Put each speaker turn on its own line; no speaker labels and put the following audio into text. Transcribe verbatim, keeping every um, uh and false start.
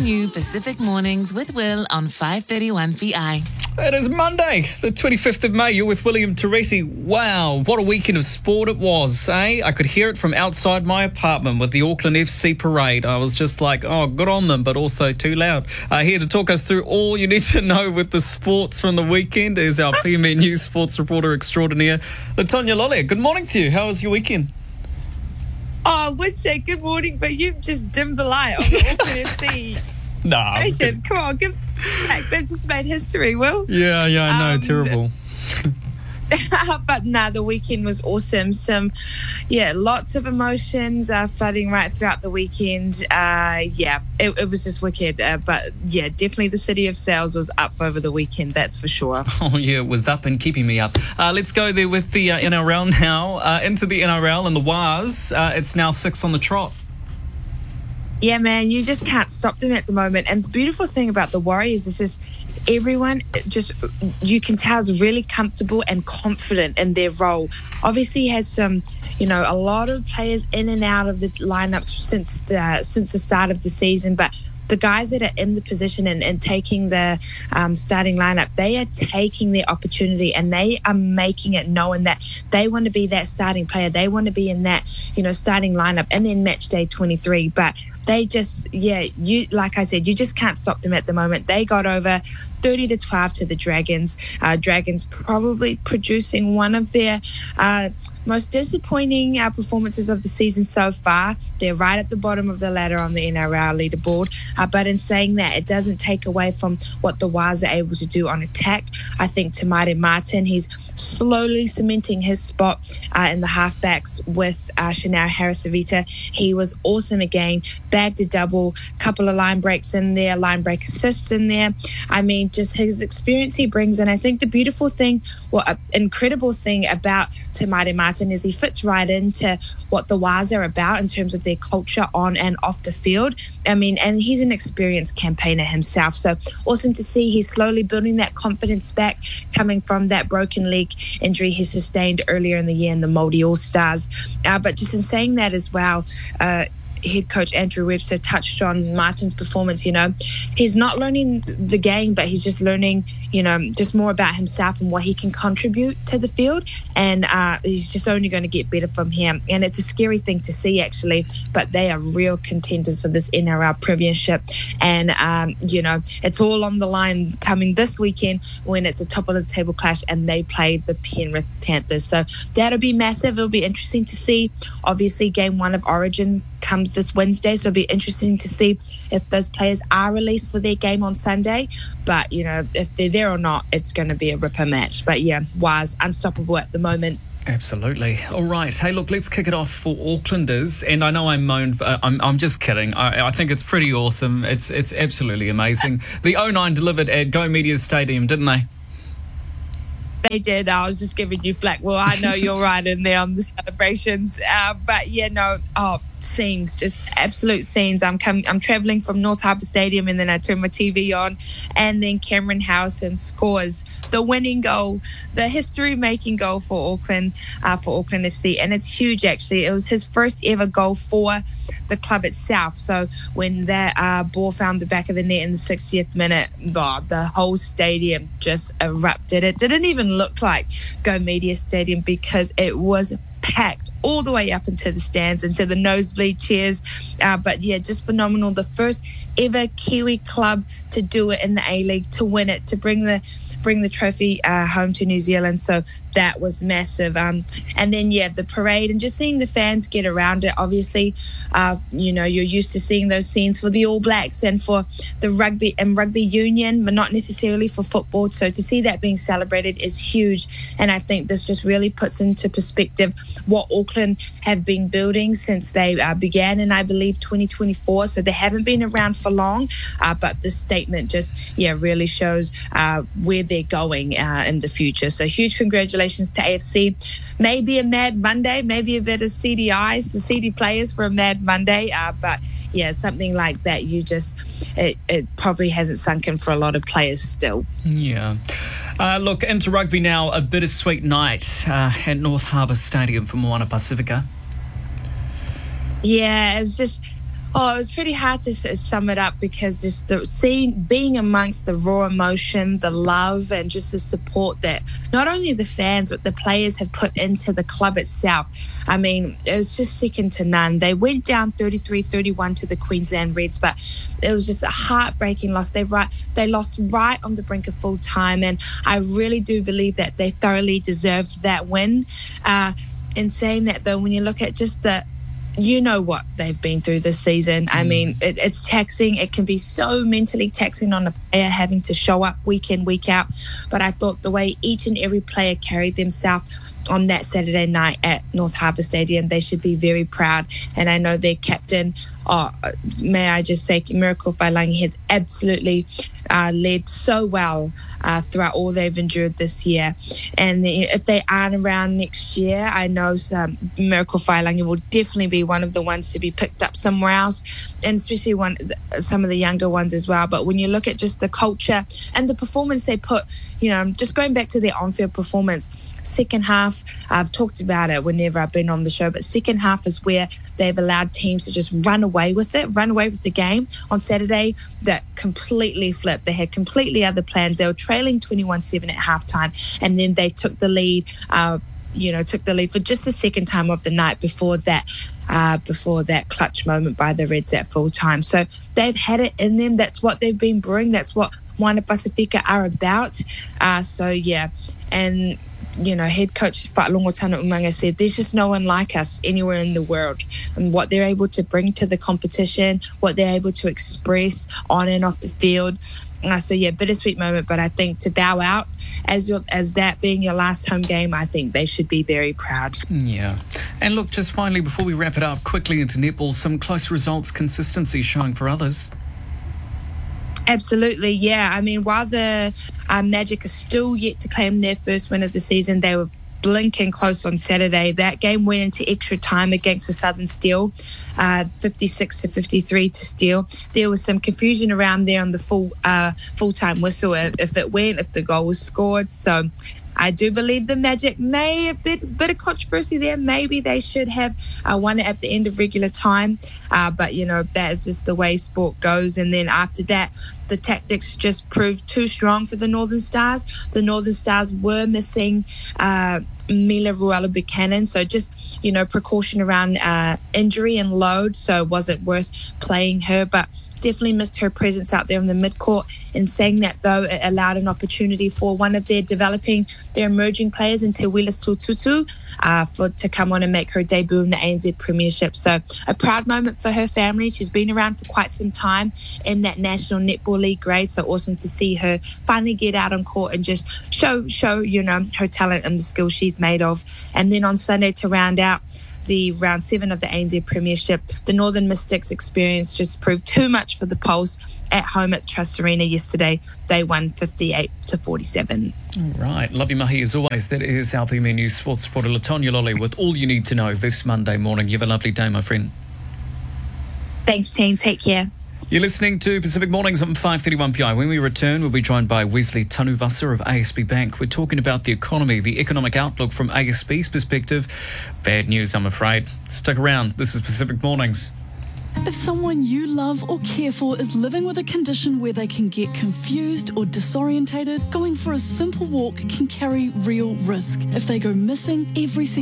new Pacific Mornings with Will on five thirty-one V I.
It is Monday, the twenty-fifth of May. You're with William Teresi. Wow, what a weekend of sport it was, eh? I could hear it from outside my apartment with the Auckland F C parade. I was just like, oh, good on them, but also too loud. Uh, here to talk us through all you need to know with the sports from the weekend is our P M N News sports reporter extraordinaire, Latonya Lollea. Good morning to you. How was your weekend?
Oh, I would say good morning, but you've just dimmed the light on the Auckland F C.
Nah.
Nation. Come on, give back. They've just made history, Will.
Yeah, yeah, I know.
Um,
Terrible.
But nah, the weekend was awesome. Some, yeah, lots of emotions uh, flooding right throughout the weekend. Uh, yeah, it, it was just wicked. Uh, but yeah, definitely the City of Sails was up over the weekend, that's for sure.
Oh, yeah, it was up and keeping me up. Uh, let's go there with the uh, N R L now. Uh, into the N R L and the Waz. Uh, it's now six on the trot.
Yeah, man, you just can't stop them at the moment. And the beautiful thing about the Warriors is just everyone just, you can tell, is really comfortable and confident in their role. Obviously had some, you know, a lot of players in and out of the lineups since the since the start of the season, but the guys that are in the position and, and taking the um, starting lineup, they are taking their opportunity and they are making it known that they want to be that starting player. They want to be in that, you know, starting lineup and then match day twenty-three. But they just, yeah, you like I said, you just can't stop them at the moment. They got over thirty to twelve to the Dragons. Uh, Dragons probably producing one of their uh, most disappointing uh, performances of the season so far. They're right at the bottom of the ladder on the N R L leaderboard. Uh, but in saying that, it doesn't take away from what the Waz are able to do on attack. I think Te Maire Martin, he's slowly cementing his spot uh, in the halfbacks with uh, Shannara Harris-Avita. He was awesome again, bagged a double, couple of line breaks in there, line break assists in there. I mean, just his experience he brings in. I think the beautiful thing, well, uh, incredible thing about Te Maire Martin is he fits right into what the Waz are about in terms of their culture on and off the field. I mean, and he's an experienced campaigner himself. So awesome to see he's slowly building that confidence back, coming from that broken leg injury he sustained earlier in the year in the Māori All-Stars. Uh, but just in saying that as well, uh, head coach Andrew Webster touched on Martin's performance. You know, he's not learning the game, but he's just learning, you know, just more about himself and what he can contribute to the field. And uh, he's just only going to get better from here. And it's a scary thing to see, actually, but they are real contenders for this N R L Premiership. And, um, you know, it's all on the line coming this weekend when it's a top of the table clash and they play the Penrith Panthers. So that'll be massive. It'll be interesting to see. Obviously, game one of Origin comes this Wednesday, so it'll be interesting to see if those players are released for their game on Sunday. But, you know, if they're there or not, it's going to be a ripper match. But yeah, Waz unstoppable at the moment.
Absolutely. All right. Hey, look, let's kick it off for Aucklanders. And I know I moaned, uh, I'm, I'm just kidding. I, I think it's pretty awesome. It's it's absolutely amazing. The oh nine delivered at Go Media Stadium, didn't they?
They did. I was just giving you flack. Well, I know you're right in there on the celebrations. Uh, but yeah, no, oh, scenes, just absolute scenes. I'm coming, I'm traveling from North Harbour Stadium, and then I turn my T V on, and then Cameron Howson scores the winning goal, the history-making goal for Auckland, uh, for Auckland F C, and it's huge. Actually, it was his first ever goal for the club itself. So when that uh, ball found the back of the net in the sixtieth minute, oh, the whole stadium just erupted. It didn't even look like Go Media Stadium because it was packed all the way up into the stands, into the nosebleed chairs. Uh, but yeah, just phenomenal. The first ever Kiwi club to do it in the A-League, to win it, to bring the bring the trophy uh, home to New Zealand. So that was massive. Um, and then, yeah, the parade and just seeing the fans get around it. Obviously, uh, you know, you're used to seeing those scenes for the All Blacks and for the rugby and rugby union, but not necessarily for football. So to see that being celebrated is huge. And I think this just really puts into perspective what Auckland have been building since they uh, began in, I believe, twenty twenty-four. So they haven't been around for long, uh, but the statement just, yeah, really shows uh, where they're going uh, in the future. So huge congratulations to A F C. Maybe a mad Monday, maybe a bit of C D Is, the C D players for a mad Monday. Uh, but yeah, something like that, you just, it, it probably hasn't sunk in for a lot of players still.
Yeah. Uh, look, into rugby now, a bittersweet night uh, at North Harbour Stadium for Moana Pacifica.
Yeah, it was just Oh, it was pretty hard to s- sum it up because just the seeing, being amongst the raw emotion, the love, and just the support that not only the fans but the players have put into the club itself. I mean, it was just second to none. They went down thirty-three thirty-one to the Queensland Reds, but it was just a heartbreaking loss. They right, they lost right on the brink of full time, and I really do believe that they thoroughly deserved that win. Uh, in saying that, though, when you look at just the you know what they've been through this season. I mean, it, it's taxing. It can be so mentally taxing on a player having to show up week in, week out. But I thought the way each and every player carried themselves on that Saturday night at North Harbour Stadium, they should be very proud. And I know their captain, oh, may I just say, Miracle Wailangi has absolutely uh, led so well uh, throughout all they've endured this year. And if they aren't around next year, I know some, Miracle Wailangi will definitely be one of the ones to be picked up somewhere else, and especially one some of the younger ones as well. But when you look at just the culture and the performance they put, you know, just going back to their on-field performance, second half, I've talked about it whenever I've been on the show, but second half is where they've allowed teams to just run away with it, run away with the game. On Saturday, that completely flipped. They had completely other plans. They were trailing twenty-one seven at halftime, and then they took the lead, uh, you know, took the lead for just the second time of the night before that uh, before that clutch moment by the Reds at full time. So they've had it in them. That's what they've been brewing. That's what Moana Pasifika are about. Uh, so, yeah, and you know, head coach Whaalongo Tana Umanga said, there's just no one like us anywhere in the world. And what they're able to bring to the competition, what they're able to express on and off the field. Uh, so, yeah, bittersweet moment. But I think to bow out as your, as that being your last home game, I think they should be very proud.
Yeah. And look, just finally, before we wrap it up, quickly into netball, some close results, consistency showing for others.
Absolutely, yeah. I mean, while the uh, Magic are still yet to claim their first win of the season, they were blinking close on Saturday. That game went into extra time against the Southern Steel, uh, fifty-six to fifty-three to Steel. There was some confusion around there on the full uh, full-time whistle, if it went, if the goal was scored. So I do believe the Magic may a bit bit of controversy there. Maybe they should have uh, won it at the end of regular time, uh, but you know that is just the way sport goes. And then after that, the tactics just proved too strong for the Northern Stars. The Northern Stars were missing uh, Mila Ruela Buchanan, so just you know precaution around uh, injury and load. So it wasn't worth playing her, but definitely missed her presence out there in the midcourt. In saying that, though, it allowed an opportunity for one of their developing, their emerging players, into Willa Tutu, uh, for to come on and make her debut in the A N Z Premiership. So a proud moment for her family. She's been around for quite some time in that National Netball League grade. So awesome to see her finally get out on court and just show, show you know, her talent and the skills she's made of. And then on Sunday, to round out the round seven of the A N Z Premiership, the Northern Mystics experience just proved too much for the Pulse at home at Trust Arena yesterday. They won fifty-eight to forty-seven.
All right. Love you, Mahi, as always. That is our P M News sports reporter Latonya Lolly with all you need to know this Monday morning. You have a lovely day, my friend.
Thanks, team. Take care.
You're listening to Pacific Mornings on five thirty-one P I. When we return, we'll be joined by Wesley Tanuvasa of A S B Bank. We're talking about the economy, the economic outlook from A S B's perspective. Bad news, I'm afraid. Stick around. This is Pacific Mornings.
If someone you love or care for is living with a condition where they can get confused or disorientated, going for a simple walk can carry real risk. If they go missing, every